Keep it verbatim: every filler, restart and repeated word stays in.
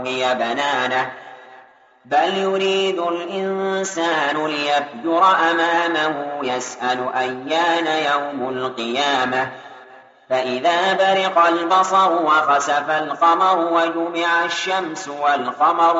هي بنانه بل يريد الإنسان ليفجر أمامه يسأل أيان يوم القيامة فإذا برق البصر وخسف القمر وجمع الشمس والقمر